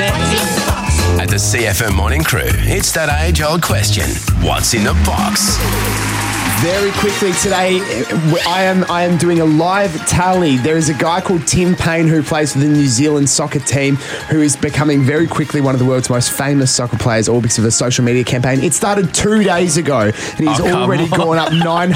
today? At the CFM Morning Crew, it's that age-old question. What's in the box? Very quickly today, I am doing a live tally. There is a guy called Tim Payne who plays for the New Zealand soccer team who is becoming very quickly one of the world's most famous soccer players, all because of a social media campaign. It started 2 days ago and he's already gone up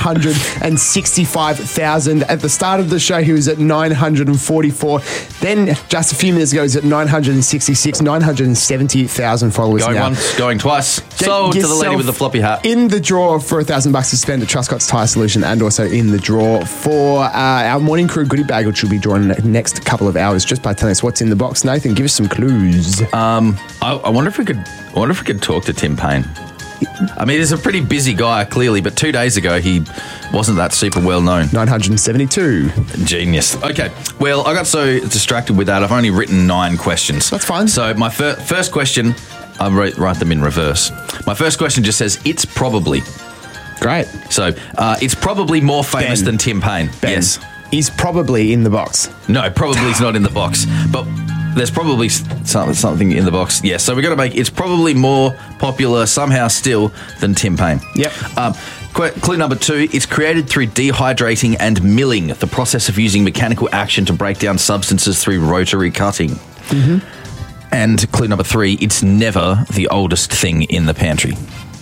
965,000. At the start of the show, he was at 944. Then just a few minutes ago, he was at 966, 970,000 followers Going now. once, going twice. Sold to the lady with the floppy hat. In the draw for $1,000 to spend at Truscott's Tyre Solution, and also in the draw for our Morning Crew goodie bag, which will be drawn in the next couple of hours, just by telling us what's in the box. Nathan, give us some clues. I wonder if we could talk to Tim Payne. I mean, he's a pretty busy guy, clearly, but 2 days ago he wasn't that super well known. 972. Genius. Okay, well, I got so distracted with that, I've only written 9 questions. That's fine. So my first question, I write them in reverse. My first question just says, it's probably. Great. So it's probably more famous Ben. than Tim Payne. Ben Yes. is probably in the box. No, probably is not in the box, but there's probably something in the box. Yes, so we've got to make it's probably more popular somehow still than Tim Payne. Yep. Clue number 2, it's created through dehydrating and milling, the process of using mechanical action to break down substances through rotary cutting. Mm-hmm. And clue number 3, it's never the oldest thing in the pantry.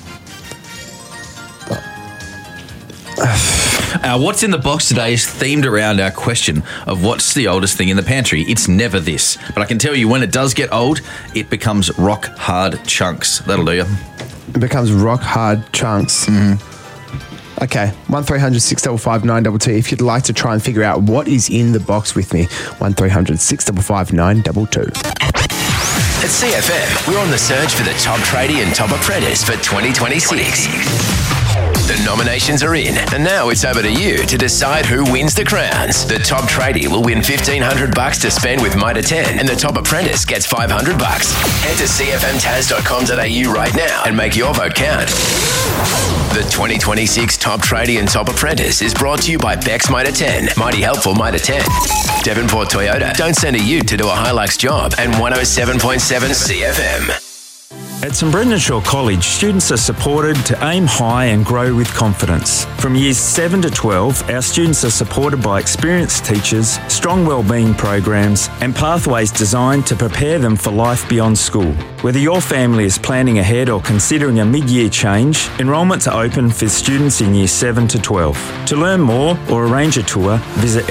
What's in the box today is themed around our question of what's the oldest thing in the pantry. It's never this. But I can tell you when it does get old, it becomes rock hard chunks. That'll do you. It becomes rock hard chunks. Mm-hmm. Okay, 1300 655 922. If you'd like to try and figure out what is in the box with me, 1300 655 922. At CFM, we're on the search for the top tradie and top apprentice for 2026. The nominations are in, and now it's over to you to decide who wins the crowns. The top tradie will win $1,500 to spend with Mitre 10, and the top apprentice gets $500. Head to cfmtaz.com.au right now and make your vote count. The 2026 Top Tradie and Top Apprentice is brought to you by Bex Mitre 10, Mighty Helpful Mitre 10, Devonport Toyota, don't send a ute to do a Hilux job, and 107.7 CFM. At St Brendan Shaw College, students are supported to aim high and grow with confidence. From years 7 to 12, our students are supported by experienced teachers, strong wellbeing programs, and pathways designed to prepare them for life beyond school. Whether your family is planning ahead or considering a mid-year change, enrolments are open for students in years 7 to 12. To learn more or arrange a tour, visit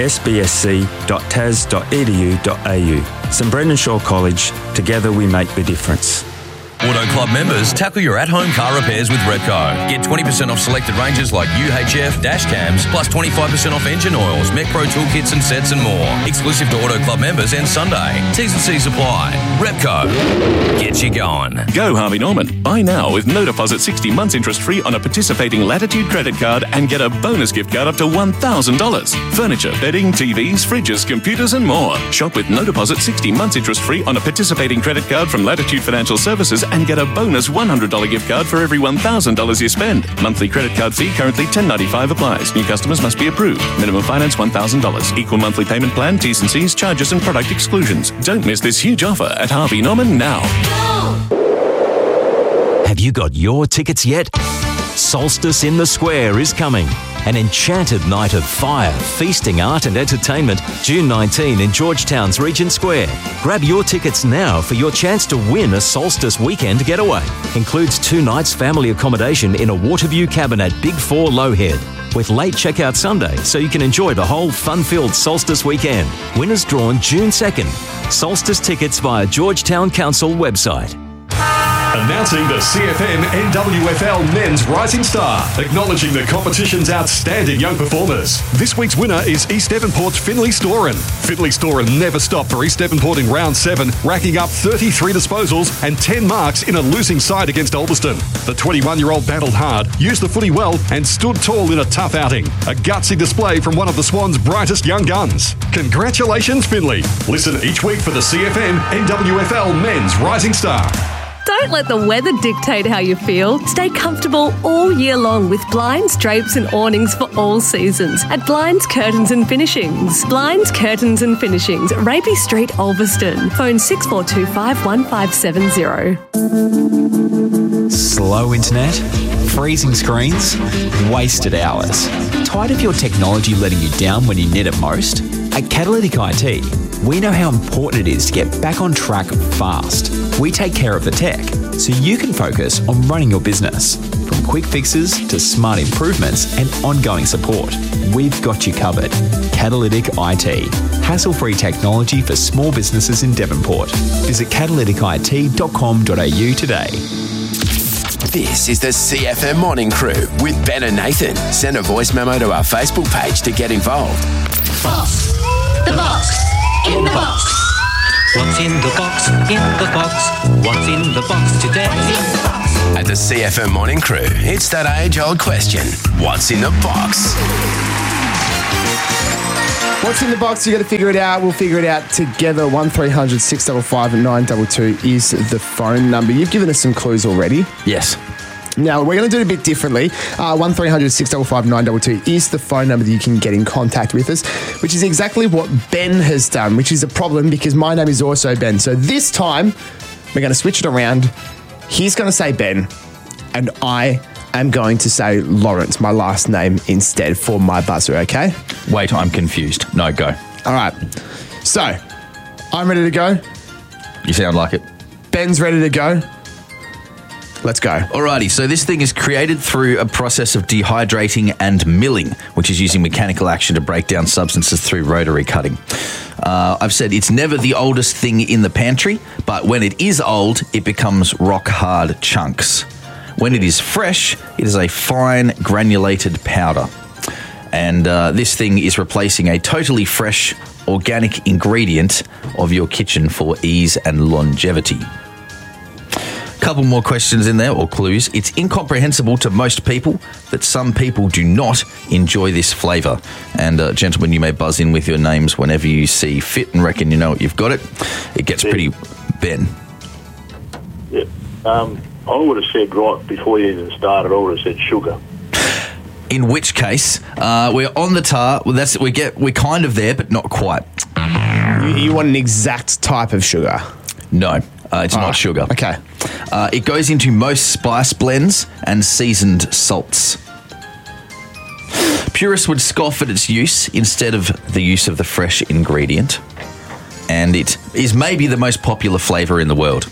sbsc.tas.edu.au. St Brendan Shaw College, together we make the difference. Auto Club members, tackle your at-home car repairs with Repco. Get 20% off selected ranges like UHF, dash cams, plus 25% off engine oils, Mech Pro toolkits and sets and more. Exclusive to Auto Club members and Sunday. T's and C's apply. Repco. Get you going. Go Harvey Norman. Buy now with no deposit 60 months interest-free on a participating Latitude credit card and get a bonus gift card up to $1,000. Furniture, bedding, TVs, fridges, computers and more. Shop with no deposit 60 months interest-free on a participating credit card from Latitude Financial Services and get a bonus $100 gift card for every $1,000 you spend. Monthly credit card fee currently $10.95 applies. New customers must be approved. Minimum finance $1,000. Equal monthly payment plan, T's and C's, charges and product exclusions. Don't miss this huge offer at Harvey Norman now. Have you got your tickets yet? Solstice in the Square is coming. An enchanted night of fire, feasting, art and entertainment, June 19 in Georgetown's Regent Square. Grab your tickets now for your chance to win a Solstice weekend getaway. Includes 2 nights family accommodation in a Waterview cabin at Big 4 Lowhead, with late checkout Sunday so you can enjoy the whole fun-filled Solstice weekend. Winners drawn June 2nd. Solstice tickets via Georgetown Council website. Announcing the CFM NWFL Men's Rising Star, acknowledging the competition's outstanding young performers. This week's winner is East Devonport's Finley Storen. Finley Storen never stopped for East Devonport in round 7, racking up 33 disposals and 10 marks in a losing side against Ulverston. The 21-year-old battled hard, used the footy well and stood tall in a tough outing. A gutsy display from one of the Swans' brightest young guns. Congratulations, Finley. Listen each week for the CFM NWFL Men's Rising Star. Don't Don't let the weather dictate how you feel. Stay comfortable all year long with blinds, drapes and awnings for all seasons at Blinds, Curtains and Finishings. Blinds, Curtains and Finishings, Rapey Street, Ulverston. Phone 6425 1570. Slow internet, freezing screens, wasted hours. Tired of your technology letting you down when you need it most? At Catalytic IT, we know how important it is to get back on track fast. We take care of the tech so you can focus on running your business. From quick fixes to smart improvements and ongoing support, we've got you covered. Catalytic IT. Hassle-free technology for small businesses in Devonport. Visit catalyticit.com.au today. This is the CFM Morning Crew with Ben and Nathan. Send a voice memo to our Facebook page to get involved. Box. The box. In the box. What's in the box? In the box. What's in the box today? At the CFM Morning Crew, it's that age-old question. What's in the box? What's in the box? You got to figure it out. We'll figure it out together. 1300 655 922 is the phone number. You've given us some clues already. Yes. Now, we're going to do it a bit differently. 1300 655 922 is the phone number that you can get in contact with us, which is exactly what Ben has done, which is a problem because my name is also Ben. So this time, we're going to switch it around. He's going to say Ben, and I am going to say Lawrence, my last name, instead for my buzzer, okay? Wait, I'm confused. No, go. All right. So, I'm ready to go. You sound like it. Ben's ready to go. Let's go. Alrighty, so this thing is created through a process of dehydrating and milling, which is using mechanical action to break down substances through rotary cutting. I've said it's never the oldest thing in the pantry, but when it is old, it becomes rock-hard chunks. When it is fresh, it is a fine granulated powder. And this thing is replacing a totally fresh organic ingredient of your kitchen for ease and longevity. Couple more questions in there, or clues. It's incomprehensible to most people that some people do not enjoy this flavour. And gentlemen, you may buzz in with your names whenever you see fit and reckon you know it, you've got it. It gets pretty... Ben. Yeah. I would have said right before you even started, I would have said sugar. In which case, we're on the tar. Well, we're kind of there, but not quite. You want an exact type of sugar? No. It's not sugar. Okay. It goes into most spice blends and seasoned salts. Purists would scoff at its use instead of the use of the fresh ingredient. And it is maybe the most popular flavour in the world.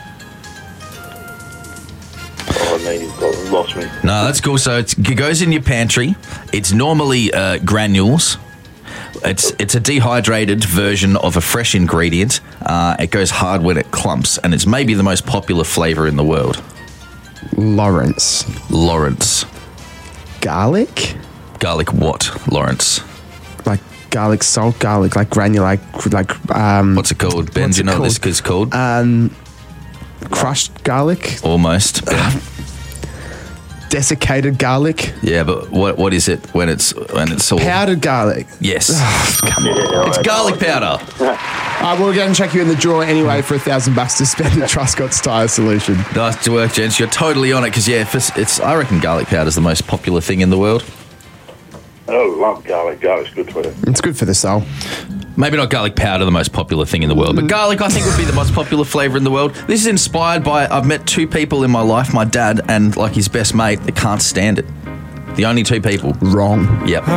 Oh, man, you've lost me. No, that's cool. So it goes in your pantry. It's normally granules. It's a dehydrated version of a fresh ingredient. It goes hard when it clumps, and it's maybe the most popular flavour in the world. Lawrence. Garlic? Garlic what, Lawrence? Like garlic salt, garlic, like granulate, like... what's it called, Ben? Do you know what this is called? Crushed garlic? Almost, Ben. Desiccated garlic. Yeah, but what is it when it's all powdered garlic? Yes. Come on, it's garlic powder. We'll go and check you in the drawer anyway for $1,000 to spend at Truscott's Tyre Solution. Nice to work, gents. You're totally on it because I reckon garlic powder is the most popular thing in the world. I love garlic. Garlic's good for you. It's good for the soul. Maybe not garlic powder, the most popular thing in the world, but garlic, I think, would be the most popular flavour in the world. This is inspired by, I've met two people in my life, my dad and, like, his best mate, that can't stand it. The only two people. Wrong. Yep.